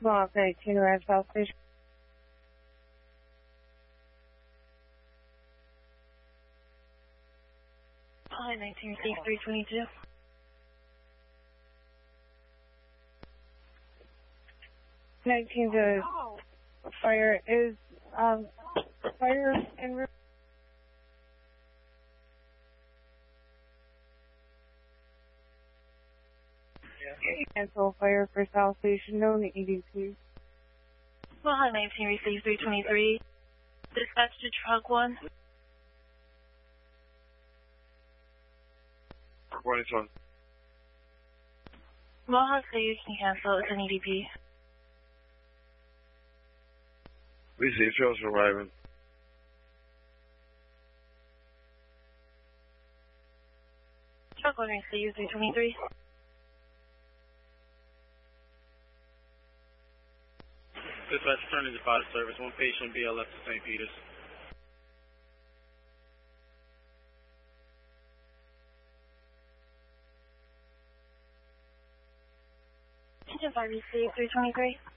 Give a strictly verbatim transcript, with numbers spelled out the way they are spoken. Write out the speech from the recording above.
Block nineteen around South Station. Hi, nineteen received three twenty-two. nineteen to fire is, um, fire en route. Cancel fire for South Station, no E D P. Well, hi, nineteen received three twenty-three. Dispatch to truck one. twenty-one. Mohawk, so you can cancel. It's an E D P. Receive, shows arriving. Truck one received three twenty-three. Dispatch turning to spot service. One patient B L S to Saint Peter's. Engine five received three twenty-three.